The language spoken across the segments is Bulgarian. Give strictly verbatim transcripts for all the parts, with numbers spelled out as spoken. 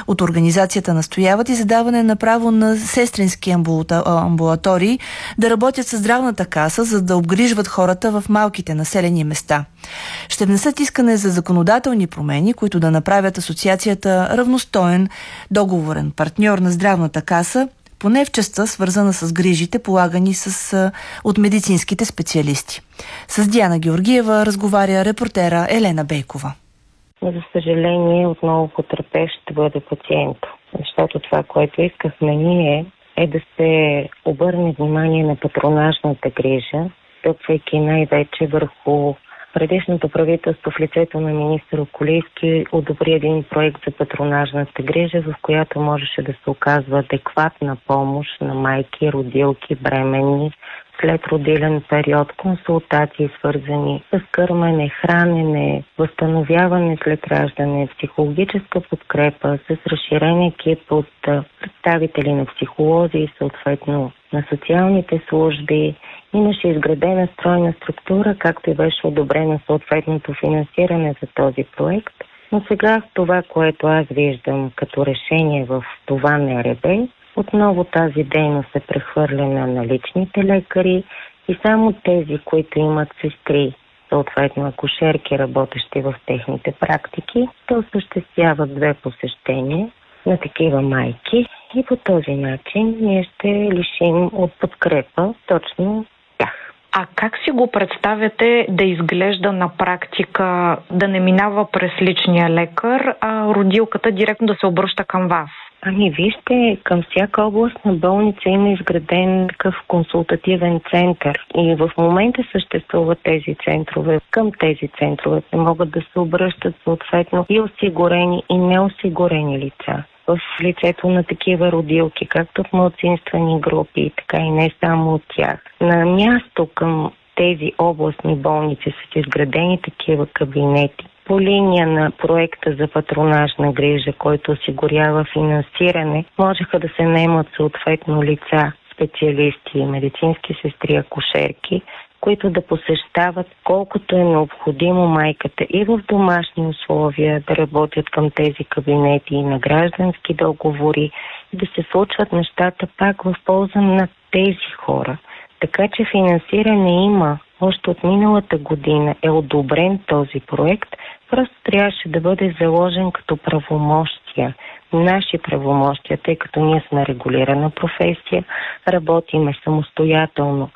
От организацията настояват и за даване на право на сестрински амбулатории да работят със здравната каса, за да обгрижват хората в малките населени места. Ще внесат искане за законодателни промени, които да направят асоциацията равностоен договорен партньор на здравната каса, поне в частта, свързана с грижите, полагани с, от медицинските специалисти. С Диана Георгиева разговаря репортера Елена Бейкова. За съжаление, отново потърпевш ще бъде пациент, защото това, което искахме ние, е да се обърне внимание на патронажната грижа, стъпвайки най-вече върху предишното правителство в лицето на министър Околийски одобри един проект за патронажната грижа, в която можеше да се оказва адекватна помощ на майки, родилки, бременни, след родилен период, консултации свързани с кърмене, хранене, възстановяване след раждане, психологическа подкрепа, с разширен екип от представители на психолози и съответно на социалните служби. Имаше изградена стройна структура, както и беше одобрено съответното финансиране за този проект. Но сега това, което аз виждам като решение в това НРБ, отново тази дейност е прехвърлена на личните лекари и само тези, които имат сестри, съответно акушерки, работещи в техните практики, да осъществяват две посещения на такива майки и по този начин ние ще лишим от подкрепа точно тях. А как си го представяте да изглежда на практика, да не минава през личния лекар, а родилката директно да се обръща към вас? Ами вижте, към всяка областна болница има изграден такъв консултативен център и в момента съществуват тези центрове. Към тези центрове се могат да се обръщат съответно и осигурени и неосигурени лица в лицето на такива родилки, както от малцинствени групи, така и не само от тях. На място към тези областни болници са изградени такива кабинети. По линия на проекта за патронажна грижа, който осигурява финансиране, можеха да се наемат съответно лица, специалисти, медицински сестри, акушерки, които да посещават колкото е необходимо майката и в домашни условия, да работят към тези кабинети и на граждански договори, и да се случват нещата пак в полза на тези хора. Така че финансиране има. Още от миналата година е одобрен този проект, просто трябваше да бъде заложен като правомощия, наши правомощия, тъй като ние сме регулирана професия, работиме самостоятелно.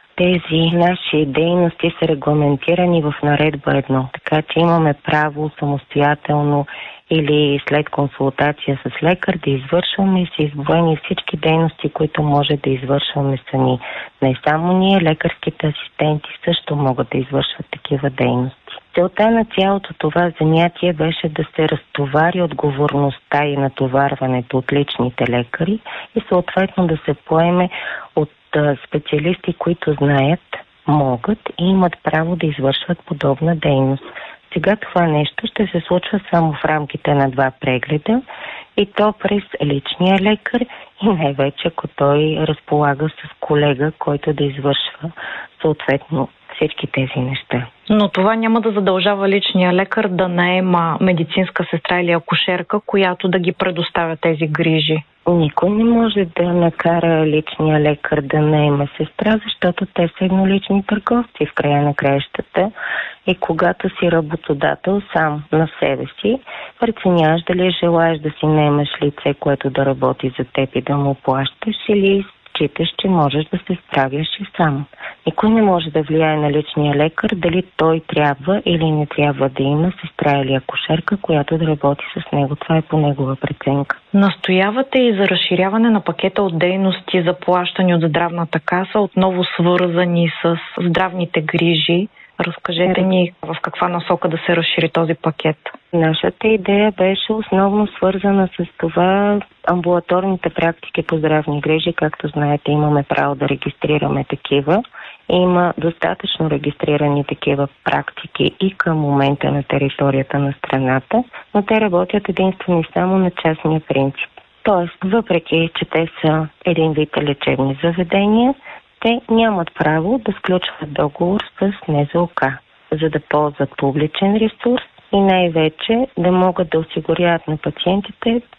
Тези наши дейности са регламентирани в наредба едно, така че имаме право самостоятелно или след консултация с лекар да извършваме и са изброени всички дейности, които може да извършваме сами. Не само ние, лекарските асистенти също могат да извършват такива дейности. Целта на цялото това занятие беше да се разтовари отговорността и натоварването от личните лекари и съответно да се поеме от специалисти, които знаят, могат и имат право да извършват подобна дейност. Сега това нещо ще се случва само в рамките на два прегледа и то през личния лекар и най-вече ако той разполага с колега, който да извършва съответно всички тези неща. Но това няма да задължава личния лекар да наема медицинска сестра или акушерка, която да ги предоставя тези грижи. Никой не може да накара личния лекар да наема сестра, защото те са еднолични търговци в края на краищата. И когато си работодател сам на себе си, преценяваш дали желаеш да си наемаш лице, което да работи за теб и да му плащаш, или считаш, че можеш да се справяш и сам. Никой не може да влияе на личния лекар дали той трябва или не трябва да има сестра или акушерка, която да работи с него. Това е по негова преценка. Настоявате и за разширяване на пакета от дейности, заплащани от здравната каса, отново свързани с здравните грижи. Разкажете ни в каква насока да се разшири този пакет. Нашата идея беше основно свързана с това амбулаторните практики по здравни грижи. Както знаете, имаме право да регистрираме такива. Има достатъчно регистрирани такива практики и към момента на територията на страната, но те работят единствено и само на частния принцип. Тоест, въпреки че те са един вид лечебни заведения, те нямат право да сключват договор с НЗОК, за да ползват публичен ресурс и най-вече да могат да осигуряват на пациентите